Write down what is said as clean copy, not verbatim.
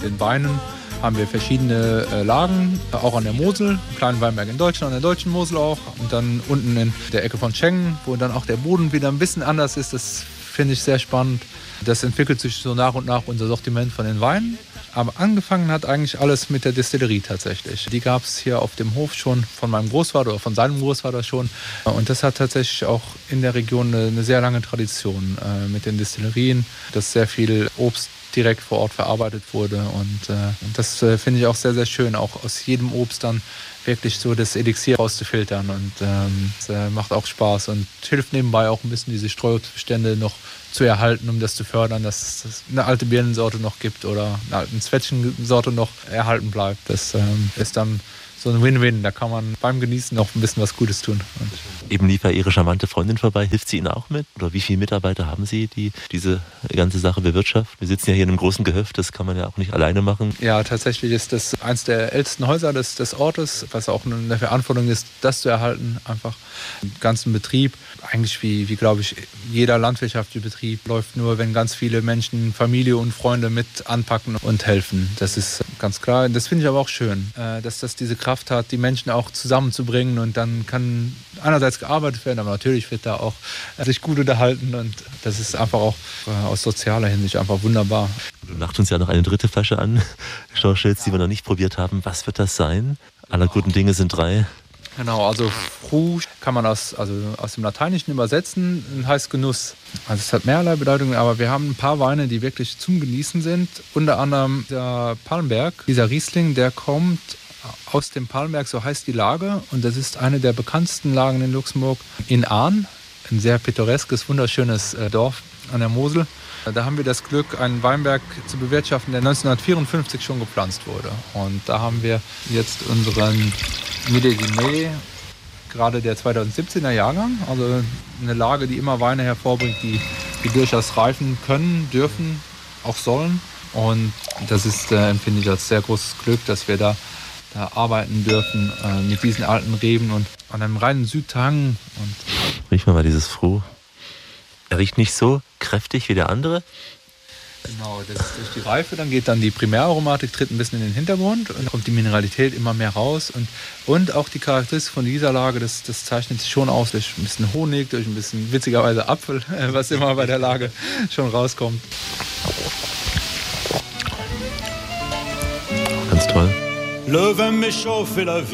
den Weinen haben wir verschiedene Lagen, auch an der Mosel, einen kleinen Weinberg in Deutschland, an der deutschen Mosel auch. Und dann unten in der Ecke von Schengen, wo dann auch der Boden wieder ein bisschen anders ist. Das finde ich sehr spannend. Das entwickelt sich so nach und nach unser Sortiment von den Weinen. Aber angefangen hat eigentlich alles mit der Destillerie tatsächlich. Die gab es hier auf dem Hof schon von meinem Großvater oder von seinem Großvater schon. Und das hat tatsächlich auch in der Region eine sehr lange Tradition mit den Destillerien, dass sehr viel Obst direkt vor Ort verarbeitet wurde. Und das finde ich auch sehr, sehr schön, auch aus jedem Obst dann wirklich so das Elixier rauszufiltern. Und das macht auch Spaß und hilft nebenbei auch ein bisschen diese Streuobstbestände noch zu erhalten, um das zu fördern, dass es eine alte Birnensorte noch gibt oder eine alte Zwetschgensorte noch erhalten bleibt. Das ist dann so ein Win-Win. Da kann man beim Genießen noch ein bisschen was Gutes tun. Und eben lief ja Ihre charmante Freundin vorbei. Hilft sie Ihnen auch mit? Oder wie viele Mitarbeiter haben Sie, die diese ganze Sache bewirtschaften? Wir sitzen ja hier in einem großen Gehöft, das kann man ja auch nicht alleine machen. Ja, tatsächlich ist das eins der ältesten Häuser des Ortes, was auch eine Verantwortung ist, das zu erhalten. Einfach den ganzen Betrieb. Eigentlich wie glaube ich, jeder landwirtschaftliche Betrieb läuft nur, wenn ganz viele Menschen, Familie und Freunde mit anpacken und helfen. Das ist ganz klar. Das finde ich aber auch schön, dass das diese Kraft hat, die Menschen auch zusammenzubringen und dann kann einerseits gearbeitet werden, aber natürlich wird da auch sich gut unterhalten und das ist einfach auch aus sozialer Hinsicht einfach wunderbar. Du macht uns ja noch eine dritte Flasche an, Schorschelz, die wir noch nicht probiert haben. Was wird das sein? Aller guten Dinge sind drei. Genau, also Fru kann man aus dem Lateinischen übersetzen und heißt Genuss. Also es hat mehrerlei Bedeutungen, aber wir haben ein paar Weine, die wirklich zum Genießen sind. Unter anderem der Palmberg, dieser Riesling, der kommt aus dem Palmberg, so heißt die Lage. Und das ist eine der bekanntesten Lagen in Luxemburg, in Ahn. Ein sehr pittoreskes, wunderschönes Dorf an der Mosel. Da haben wir das Glück, einen Weinberg zu bewirtschaften, der 1954 schon gepflanzt wurde. Und da haben wir jetzt unseren Médésiné, gerade der 2017er Jahrgang. Also eine Lage, die immer Weine hervorbringt, die durchaus reifen können, dürfen, auch sollen. Und das ist, empfinde ich als sehr großes Glück, dass wir da arbeiten dürfen mit diesen alten Reben und an einem reinen Südhang. Riechen wir mal dieses Fru. Er riecht nicht so kräftig wie der andere. Genau, das ist durch die Reife, dann geht dann die Primäraromatik, tritt ein bisschen in den Hintergrund und kommt die Mineralität immer mehr raus. Und auch die Charakteristik von dieser Lage, das zeichnet sich schon aus durch ein bisschen Honig, durch ein bisschen witzigerweise Apfel, was immer bei der Lage schon rauskommt. Ganz toll. Le vin m'échauffe et la vie